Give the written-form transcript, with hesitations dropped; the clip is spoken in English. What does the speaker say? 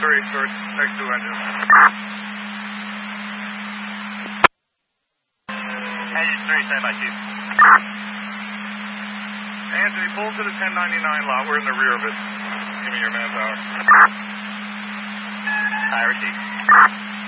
source, X2 engine. Engine 3, stand by, Chief. Anthony, pull to the 1099 lot. We're in the rear of it. Give me your manpower. I received.